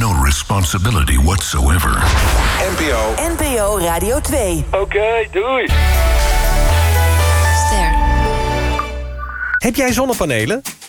no responsibility whatsoever. NPO Radio 2. Oké, doei. Ster. Heb jij zonnepanelen?